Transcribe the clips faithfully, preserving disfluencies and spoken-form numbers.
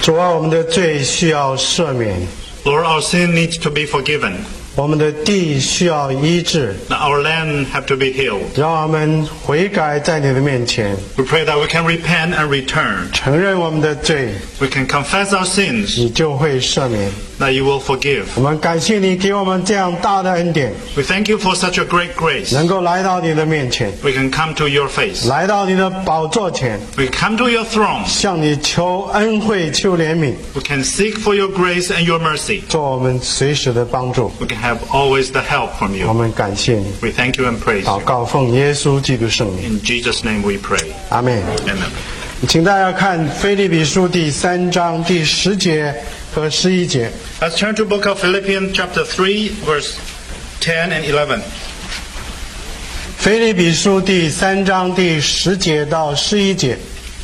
主啊，我们的罪需要赦免， Lord, our sin needs to be forgiven. 我们的地需要医治， Our land have to be healed. 让我们悔改在你的面前， We pray that we can repent and return. 承认我们的罪， We can confess our sins, 你就会赦免。 that you will forgive. 我们感谢你给我们这样大的恩典， We thank you for such a great grace. 能够来到你的面前， We can come to your face. 来到你的宝座前， We come to your throne. 向你求恩惠、求怜悯， We can seek for your grace and your mercy. 做我们随时的帮助。 We can have always the help from 我 you. 们感谢你， We thank you and praise 祷 you. 告奉耶稣基督圣名， In Jesus' name we pray. 阿门。 Amen. 请大家看腓立比书第三章第十节和十一节。 Let's turn to book of Philippians chapter three, verse ten and eleven. 腓立比书第三章第十节到十一节。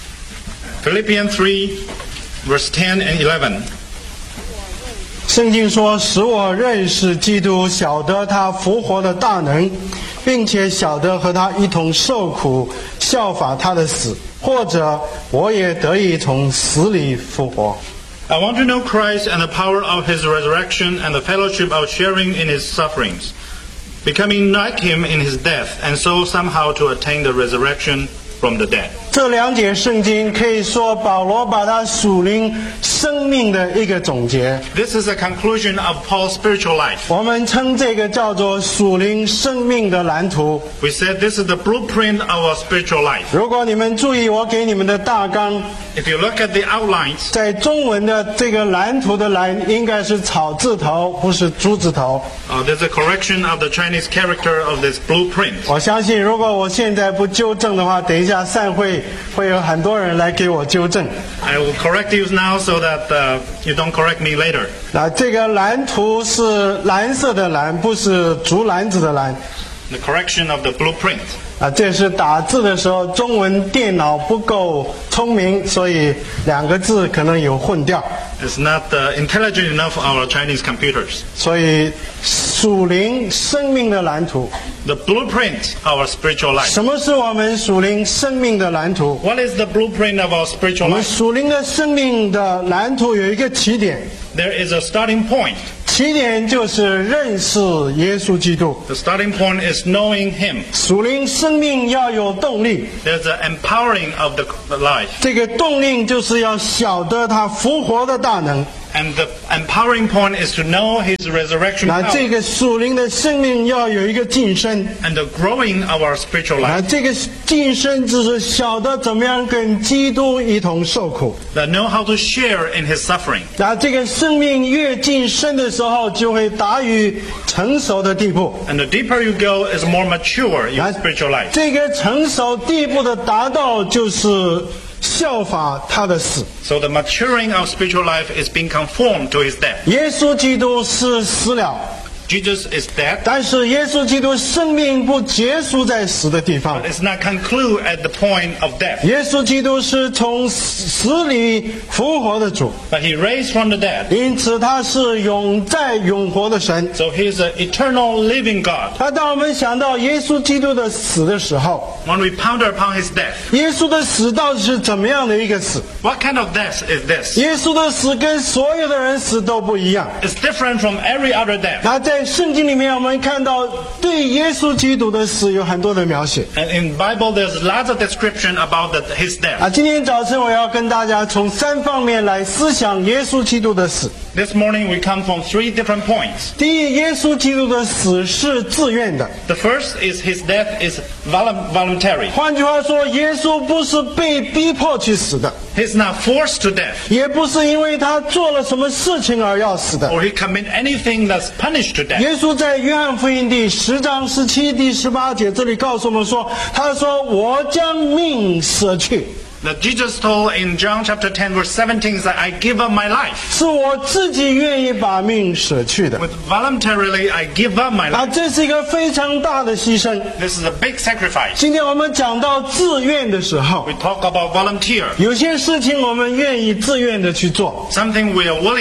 Philippians three, verse ten and eleven. 圣经说：“使我认识基督，晓得他复活的大能，并且晓得和他一同受苦，效法他的死，或者我也得以从死里复活。” I want to know Christ and the power of his resurrection and the fellowship of sharing in his sufferings, becoming like him in his death, and so somehow to attain the resurrection from the dead. 这两节圣经可以说保罗把他属灵生命的一个总结， This is a conclusion of Paul's spiritual life. 我们称这个叫做属灵生命的蓝图。 We said this is the blueprint of our spiritual life. 如果你们注意我给你们的大纲， If you look at the outlines, 在中文的这个蓝图的蓝应该是草字头，不是猪字头。 uh, there's a correction of the Chinese character of this blueprint. 我相信如果我现在不纠正的话，等一下散会会有很多人来给我纠正。 I will correct you now so that uh, you don't correct me later. 那这个蓝图是蓝色的蓝，不是竹篮子的篮。 The correction of the blueprint. 啊，这是打字的时候中文电脑不够聪明，所以两个字可能有混掉。 It's not uh, intelligent enough for our Chinese computers. 所以属灵生命的蓝图， The blueprint of our spiritual life. 什么是我们属灵生命的蓝图？ What is the blueprint of our spiritual 我们 life? 属灵的生命的蓝图有一个起点， There is a starting point. 起点就是认识耶稣基督。 The starting point is knowing Him. 属灵生命要有动力， There's an empowering of the, the life. 这个动力就是要晓得他复活的大能。 And the empowering point is to know His resurrection 那这 power 个属灵的生命要有一个晋升， and the growing of our spiritual 那 life. 这个晋升就是晓得怎么样跟基督一同受苦。 That know how to share in His suffering. 那这个生命越晋升的时候，就会达于成熟的地步。 And the deeper you go is more mature in your spiritual life. 这个成熟地步的达到，就是效法他的死。 So the maturing of spiritual life is being conformed to His death. 耶稣基督是死了， Jesus is dead. 但是耶稣基督生命不结束在死的地方。 It's not conclude at the point of death. 耶稣基督是从死死里复活的主， But He raised from the dead. 因此他是永在永活的神。 So He is an eternal living God. 他当我们想到耶稣基督的死的时候， When we ponder upon His death, 耶稣的死到底是怎么样的一个死？ what kind of death is this? 耶稣的死跟所有的人死都不一样。 It's different from every other death. 那在圣经里面，我们看到对耶稣基督的死有很多的描写。 And in Bible, there's lots of description about the, His death. 啊，今天早晨我要跟大家从三方面来思想耶稣基督的死。 This morning we come from three different points. 第一，耶稣基督的死是自愿的。 The first is His death is vol- voluntary. 换句话说，耶稣不是被逼迫去死的， He's not forced to death, 也不是因为他做了什么事情而要死的。 or He commit anything that's punished to death. 耶稣在约翰福音第十章十七、第十八节这里告诉我们说，他说：“我将命舍去， That Jesus told in John chapter ten verse seventeen is that I give up my life. 是我自己愿意把命舍去的。 With voluntarily I give up my ” life. 啊，这是一个非常大的牺牲。 This is a big sacrifice. 今天我们讲到自愿的时候 We，talk about volunteer. 有些事情我们愿意自愿的去做， Something we are willing.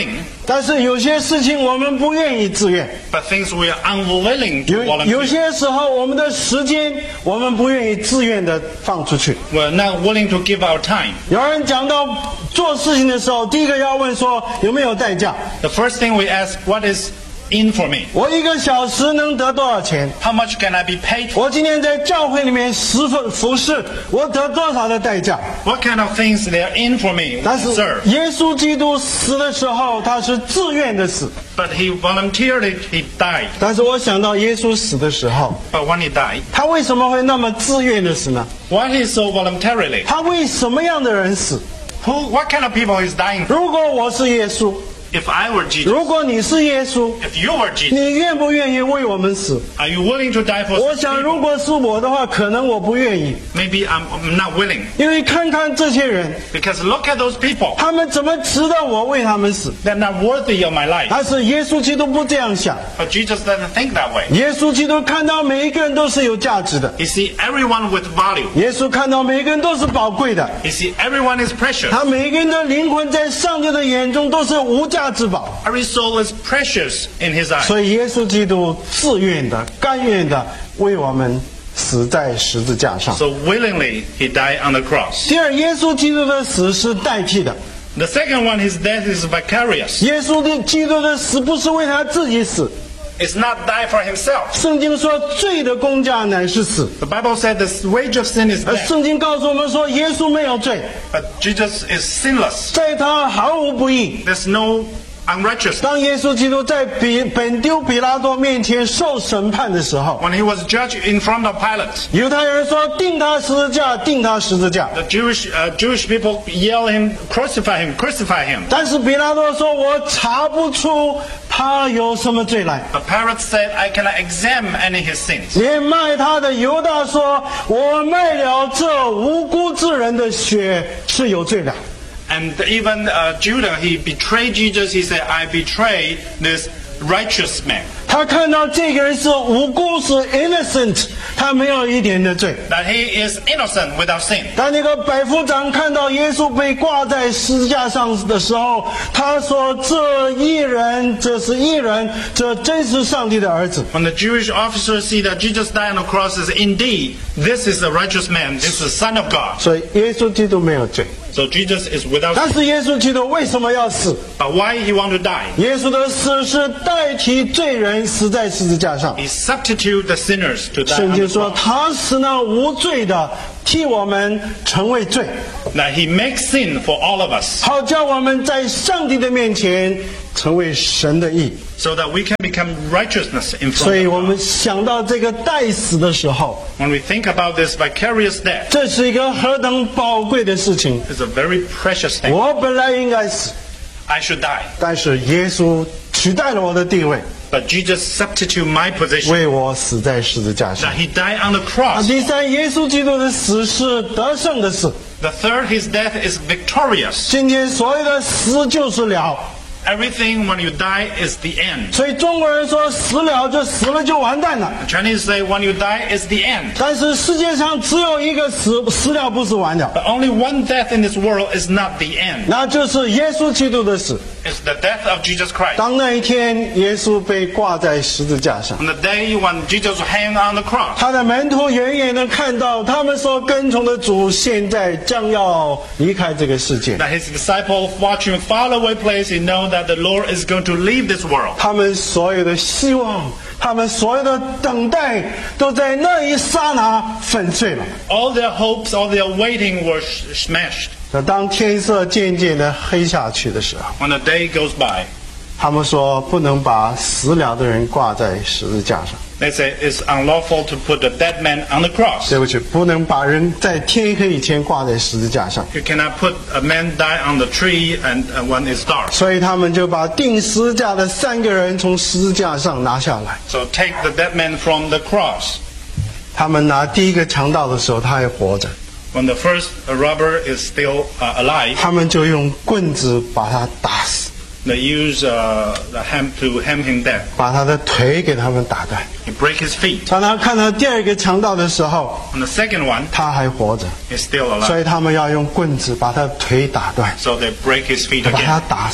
但是有些事情我们不愿意自愿， but things we are unwilling to 有有 volunteer. 些时候我们的时间我们不愿意自愿的放出去。 We're not willing to give our time. 有人讲到做事情的时候，第一个要问说有没有代价？ The first thing we ask, what is in for me? 我一个小时能得多少钱？ How much can I be paid for? 我今天在教会里面侍奉服侍，我得多少的代价？ What kind of things they are in for me 但 to 是 serve? 耶稣基督死的时候，他是自愿的死。 But he voluntarily, he died. 但是我想到耶稣死的时候， But when he died, 他为什么会那么自愿的死呢？ why he so voluntarily? 他为什么样的人死？ Who, what kind of people he's dying for? 如果我是耶稣， If I were Jesus, 如果你是耶稣， if you were Jesus, 你愿不愿意为我们死？ are you willing to die for 我 such 想， people? 如果是我的话，可能我不愿意， Maybe I'm, I'm not willing. 因为看看这些人， Because look at those people. 他们怎么值得我为他们死？ They're not worthy of my life. 但是耶稣基督不这样想， But Jesus doesn't think that way. 耶稣基督看到每一个人都是有价值的， He sees everyone with value. 耶稣看到每一个人都是宝贵的， He sees everyone is precious. 他每一个人的灵魂在上帝的眼中都是无价之宝。 Every soul is precious in his eyes. 所以耶稣基督自愿的、甘愿的为我们死在十字架上。 So willingly he died on the cross. 第二，耶稣基督的死是代替的。 The second one, his death is vicarious. 耶稣的基督的死不是为他自己死， It's not die for himself. 圣经说罪的工价乃是死， The Bible said the wage of sin is 而 death. 圣经告诉我们说耶稣没有罪， But Jesus is sinless. 在他毫无不义。 There's no unrighteousness. 当耶稣基督在比本丢比拉多面前受审判的时候， When he was judged in front of Pilate, 犹太人说定他十字架，定他十字架。 the Jewish uh, Jewish people yell him, crucify him, crucify him. 但是比拉多说：“我查不出他有什么罪来。 But Pilate said, I cannot examine any of his sins. ” 连卖他的犹大说：“我卖了这无辜之人的血是有罪的。” And even uh, Judah, he betrayed Jesus. He said, I betray this righteous man. 他看到这个人是无辜，是 innocent， 他没有一点的罪。 That he is innocent without sin. 当那个百夫长看到耶稣被挂在十字架上的时候，他说：“这一人，这是一人，这真是上帝的儿子。” When the Jewish officers see that Jesus died on the cross, says, indeed, this is the righteous man. This is the Son of God. 所以耶稣基督没有罪， So Jesus is without 但 sin. 是耶稣基督为什么要死？ But why he want to die? 耶稣的死是代替罪人死在十字架上。 He substitute the sinners to die 圣 on 经 the 说， cross. 他使那无罪的替我们成为罪， That he makes sin for all of us, 好叫我们在上帝的面前成为神的义。 so that we can become righteousness in 所 front 以 of 我们 God. 想到这个代死的时候， When we think about this vicarious death, 这是一个何等宝贵的事情。 it's a very precious thing. 我本来应该死， I should die. 但是耶稣取代了我的地位， But Jesus substitute my position. 为我死在十字架上 That。he died on the 啊， cross. 第三，耶稣基督的死是得胜的死。 The third, his death is victorious. 今天所谓的死就是了， Everything when you die is the end. 所以中国人说死了就死了就完蛋了。 The Chinese say when you die is the end. 但是世界上只有一个死，死了不是完了， But only one death in this world is not the end. 那就是耶稣基督的死。 It's the death of Jesus Christ. 当那一天耶稣被挂在十字架上， On the day when Jesus was hanged on the cross, 他的门徒远远的看到，他们所跟从的主现在将要离开这个世界， that his disciples watching a faraway place, he know that the Lord is going to leave this world. 他们所有的希望，他们所有的等待，都在那一刹那粉碎了。 All their hopes, all their waiting were sh- smashed. 那当天色渐渐的黑下去的时候， When the day goes by, 他们说不能把死了的人挂在十字架上。 they say it's unlawful to put the dead man on the cross. 对不起，不能把人在天黑以前挂在十字架上。 You cannot put a man die on the tree and uh, when it's dark. 所以他们就把钉十字架的三个人从十字架上拿下来。 So take the dead man from the cross. 他们拿第一个强盗的时候，他还活着， When the first robber is still uh, alive, 他们就用棍子把他打死， they use uh, the ham to ham him dead. 把他的腿给他们打断。 He break his feet. 当他看到第二个强盗的时候， On the second one, 他还活着， he's still 所 alive. 以他们要用棍子把他的腿打断， So they break his feet 把他 again. 打死。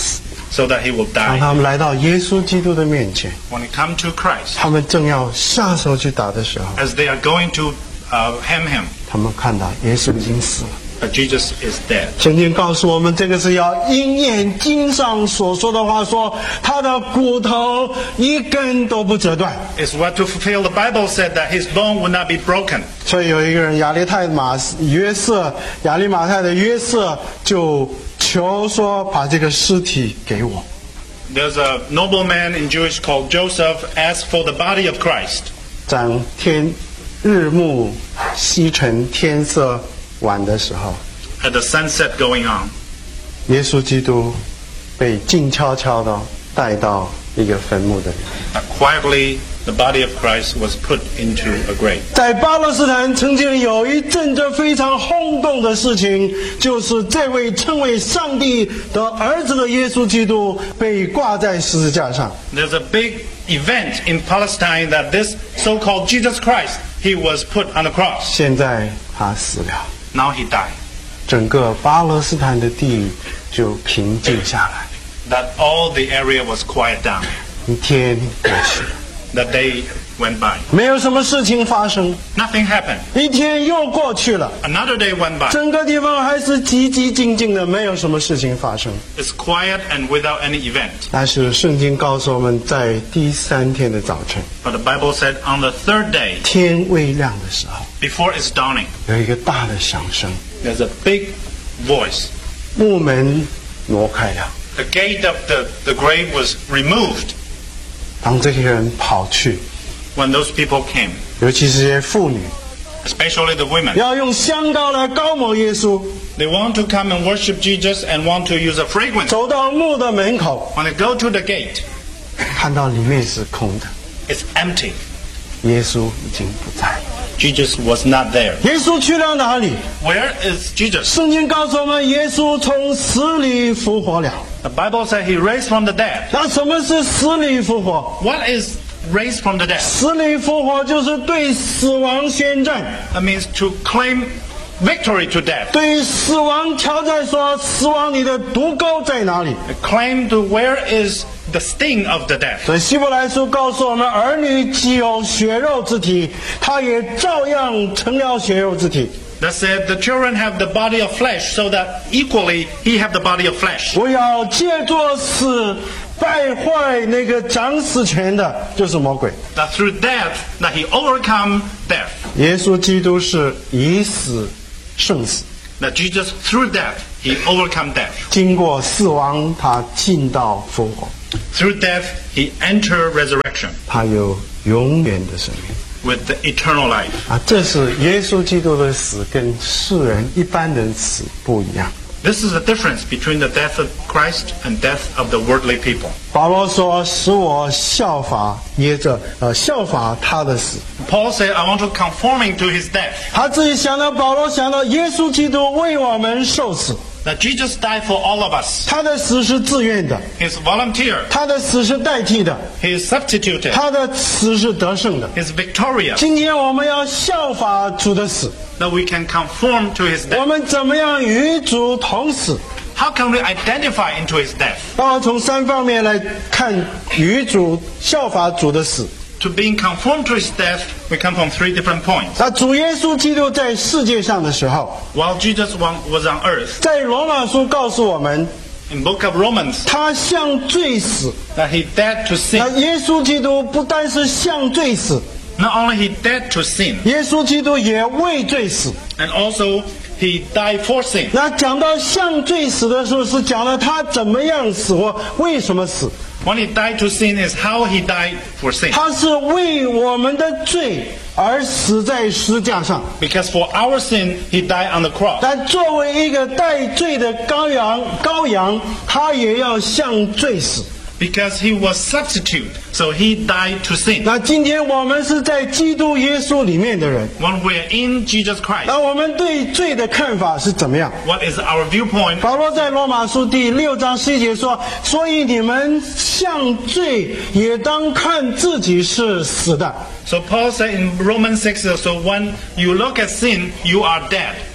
so that he will 当 die. 他们来到耶稣基督的面前， When they come to Christ, 他们正要下手去打的时候， as they are going to uh, ham him, 他们看到耶稣已经死了。 but Jesus is dead. 圣经告诉我们，这个是要应验经上所说的话，说他的骨头一根都不折断。 It's what to fulfill the Bible said that his bone would not be broken. 所以有一个人亚利泰马约瑟，亚利马泰的约瑟就求说，把这个尸体给我。 There's a nobleman in Jewish called Joseph asked for the body of Christ. 在天日暮西沉，天色晚的时候， At the sunset going on, 耶稣基督被静悄悄地带到一个坟墓的里。 uh, quietly the body of Christ was put into a grave. 在巴勒斯坦曾经有一阵子非常轰动的事情，就是这位称为上帝的儿子的耶稣基督被挂在十字架上。 There's a big event in Palestine that this so-called Jesus Christ, he was put on the cross. 现在他死了， Now he died. 整个巴勒斯坦的地就平静下来。 That all the area was quiet down. 一天过去了， That day went by. 没有什么事情发生。 Nothing happened. 一天又过去了， Another day went by. 整个地方还是寂寂静静的，没有什么事情发生。 It's quiet and without any event. 但是圣经告诉我们，在第三天的早晨， But the Bible said on the third day, 天未亮的时候， before it's dawning, 有一个大的响声， there's a big voice. 木门挪开了。 The gate of the, the grave was removed 当这些人跑去， when those people came, 尤其是这些妇女， especially the women. 要用香膏来膏抹耶稣， They want to come and worship Jesus and want to use a fragrance. 走到墓的门口， When they go to the gate, 看到里面是空的， it's empty. 耶稣已经不在了。 Jesus was not there. 耶稣去了哪里？ Where is Jesus? 圣经告诉我们，耶稣从死里复活了。 The Bible said he raised from the dead. 那什么是死里复活？ What is raised from the dead? 死里复活就是对死亡宣战， That means to claim victory to death. 对死亡挑战说：死亡，你的毒钩在哪里？ Claim to where is the sting of the death. 所以希伯来书告诉我们，儿女既有血肉之体，他也照样成了血肉之体。 That said, the children have the body of flesh, so that equally he have the body of flesh. 不要借着死败坏那个掌死权的，就是魔鬼。 That through death, that he overcome death. 耶稣基督是以死胜死， That Jesus, through death, he overcome death. 经过死亡，他进到复活， Through death, he enter resurrection 他有永远的生命。 with the eternal life. 啊，这是耶稣基督的死跟世人一般人死不一样。 This is the difference between the death of Christ and death of the worldly people. 保罗说：“使我效法耶着，呃，效法他的死。” Paul said, I want to conforming to his death. 他自己想到，保罗想到耶稣基督为我们受死， That Jesus died for all of us. 他的死是自愿的， He's volunteer. 他的死是代替的， He is substituted. 他的死是得胜的。 He's victorious. 今天我们要效法主的死， That we can conform to his 我 death. 们怎么样与主同死？ How can we identify into his death? 要从三方面来看与主效法主的死。 To being conformed to his death, we come from three different points. 那主耶稣基督在世界上的时候， While Jesus was on earth, 在罗马书告诉我们， in book of Romans, 他向罪死。 that he died to 那 sin. 耶稣基督不单是向罪死， Not only he died to sin, 耶稣基督也为罪死。 and also he died for sin. 那讲到向罪死的时候，是讲了他怎么样死或为什么死。 When he died to sin is how he died for sin. 他是为我们的罪而死在十字架上。 Because for our sin, he died on the cross. 但作为一个代罪的羔羊，羔羊他也要向罪死。 Because he was substitute, so he died to sin. 那今天我们是在基督耶稣里面的人， When we're in Jesus Christ, 那我们对罪的看法是怎么样？ what is our viewpoint? 保罗在罗马书第六章十一节说：“所以你们向罪也当看自己是死的。” So Paul said in Romans six, so when you look at sin, you are dead.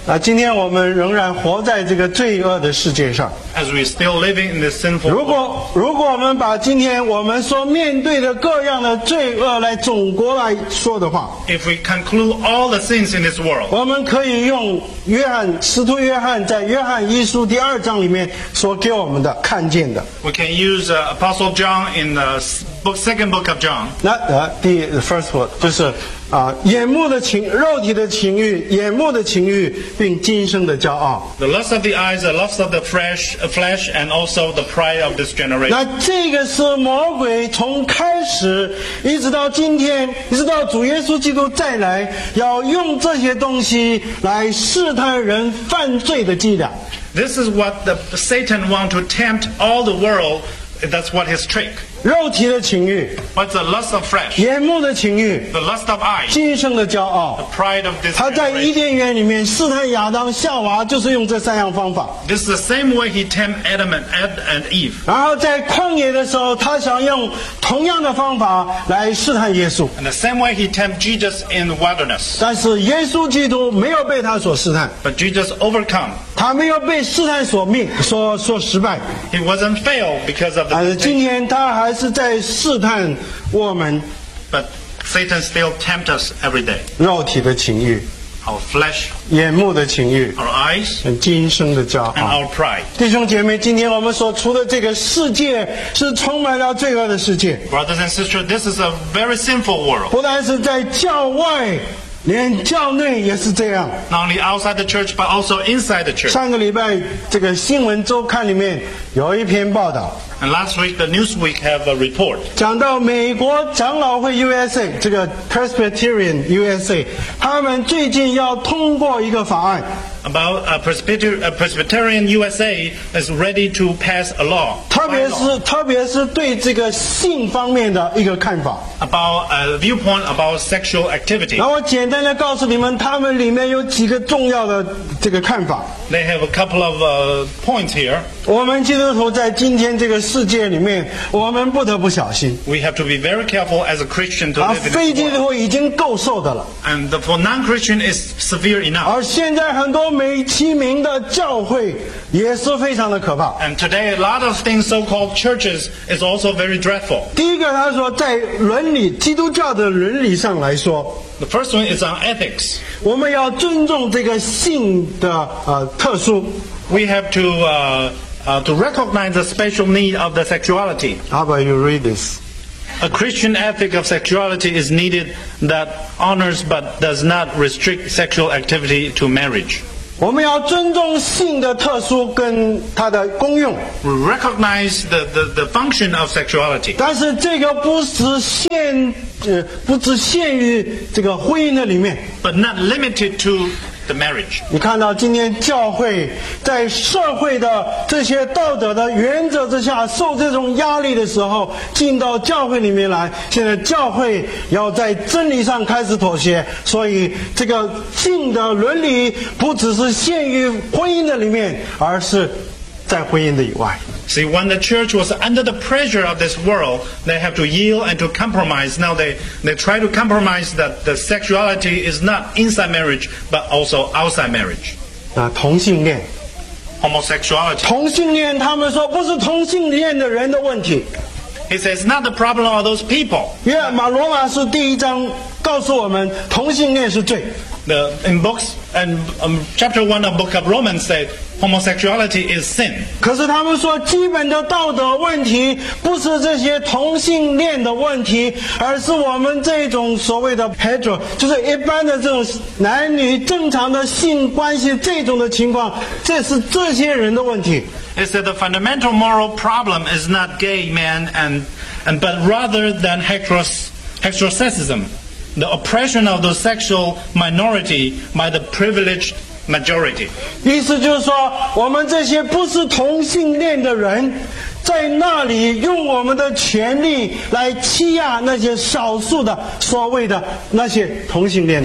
啊，今天我们仍然活在这个罪恶的世界上。 as we're still living in this sinful 如 world. 果如果我们把今天我们所面对的各样的罪恶来总括来说的话， If we conclude all the sins in this world, 我们可以用约翰使徒约翰在约翰一书第二章里面所给我们的看见的。 we can use uh, Apostle John in the s- book, second book of John. 那呃，第 first word 就是啊、眼目的情、肉体的情欲、眼目的情欲，并今生的骄傲。 The lust of the eyes, the lust of the flesh, uh, flesh, and also the pride of this generation. 那这个是魔鬼从开始一直到今天，一直到主耶稣基督再来，要用这些东西来试探人犯罪的伎俩。 This is what the Satan want to tempt all the world. That's what his trick. 肉体的情欲、 What's the lust of flesh? 眼目的情欲、 The lust of eyes, 今生的骄傲。 the pride of this 他在伊 generation. 甸园里面试探亚当、夏娃，就是用这三样方法。 This is the same way he tempted Adam and, Ad and Eve. 然后在旷野的时候，他想用同样的方法来试探耶稣， And the same way he tempted Jesus in the wilderness. 但是耶稣基督没有被他所试探， But Jesus overcome. 他没有被试探所灭、所所失败。 He wasn't failed because of the 但是今 temptation. 天他还是在试探我们 But Satan still tempts us every day. 肉体的情欲、 Our flesh, 眼目的情欲、 our eyes, 今生的骄 and 傲。 our pride. 弟兄姐妹，今天我们所处的这个世界是充满了罪恶的世界， Brothers and sisters, this is a very sinful world. 不但是在教外，连教内也是这样。 Not only outside the church, but also inside the church. 上个礼拜这个新闻周刊里面有一篇报道， And last week, the Newsweek have a report 讲到美国长老会 U S A 这个 Presbyterian U S A， 他们最近要通过一个法案， about a Presbyter- a Presbyterian U S A is ready to pass a law, 特别 by law 是特别是对这个性方面的一个看法。 about a viewpoint about sexual activity. 那我简单的告诉你们，他们里面有几个重要的这个看法。 They have a couple of uh, points here. 我们基督徒在今天这个世界里面，我们不得不小心。 We have to be very careful as a Christian to 而 live in 非 this 基督 world. 徒已经够受的了， And the, for non-Christian is severe enough. 而现在很多美其名的教会也是非常的可怕。 And today, a lot of things, so-called churches, is also very dreadful. 第一个，他说在伦理基督教的伦理上来说， The first one is on ethics. 我们要尊重这个性的呃特殊。 We have to uh, uh, to recognize the special need of the sexuality. How about you read this? A Christian ethic of sexuality is needed that honors but does not restrict sexual activity to marriage. 我们要尊重性的特殊跟它的功用， We recognize the, the, the function of sexuality, 但是这个不只限呃不只限于这个婚姻的里面。 but not limited to the marriage. 你看到今天教会在社会的这些道德的原则之下受这种压力的时候，进到教会里面来。现在教会要在真理上开始妥协，所以这个性的伦理不只是限于婚姻的里面，而是在婚姻的以外。 See, when the church was under the pressure of this world, they have to yield and to compromise. Now they, they try to compromise that the sexuality is not inside marriage, but also outside marriage. 啊，同性恋， Homosexuality. 同性恋，他们说不是同性恋的人的问题。 He says, not the problem of those people. 约马罗马书第一章告诉我们，同性恋是罪。 The, in books and um, chapter one of book of Romans say homosexuality is sin. 可是他们说，基本的道德问题不是这些同性恋的问题，而是我们这种所谓的 hetero， 就是一般的这种男女正常的性关系这种的情况，这是这些人的问题。 It said the fundamental moral problem is not gay men and, and but rather than heteros, heterosexism, the oppression of the sexual minority by the privileged majority. 意思就是说，我们这些不是同性恋的人，在那里用我们的权利来欺压那些少数的所谓的那些同性恋的人。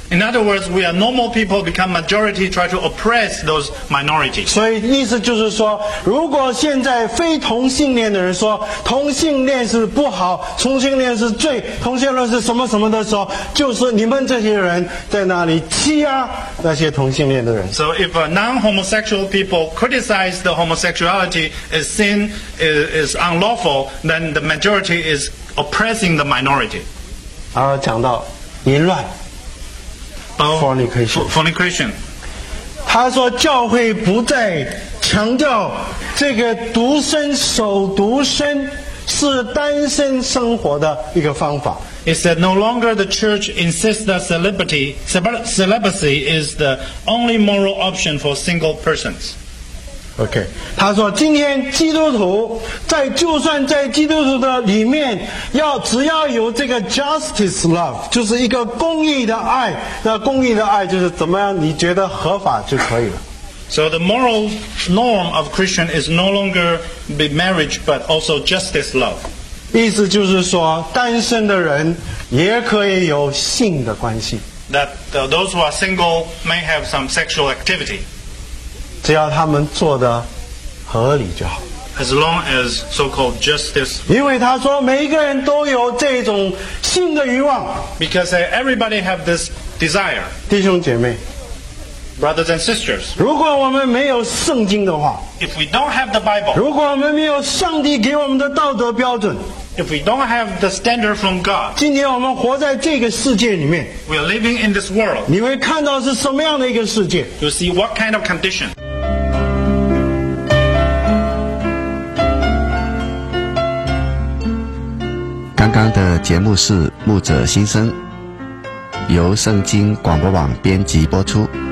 In other words, we are normal people become majority, try to oppress those minorities. 所以意思就是说，如果现在非同性恋的人说同性恋是不好，同性恋是罪，同性恋是什么什么的时候，就是你们这些人在那里欺压那些同性恋的人。 So if uh, non-homosexual people criticize the homosexuality as sin, is, is unlawful, then the majority is oppressing the minority. 而讲到淫乱 Oh, Fornication. fornication. 他说教会不再强调这个独身守独身是单身生活的一个方法。 It said no longer the church insists that celibacy, celibacy is the only moral option for single persons. OK， 他说今天基督徒在就算在基督徒的里面，要只要有这个 justice love， 就是一个公义的爱。那公义的爱就是怎么样？你觉得合法就可以了。 So the moral norm of Christian is no longer be marriage, but also justice love. 意思就是说，单身的人也可以有性的关系， That uh, those who are single may have some sexual activity, 只要他们做的合理就好。 as long as so-called justice. 因为他说每一个人都有这种性的欲望， Because uh, everybody have this desire. 弟兄姐妹， Brothers and sisters, 如果我们没有圣经的话， if we don't have the Bible, 如果我们没有上帝给我们的道德标准， if we don't have the standard from God, 今天我们活在这个世界里面， we are living in this world. 你会看到是什么样的一个世界？ You see what kind of condition. 刚刚的节目是牧者心声，由圣经广播网编辑播出。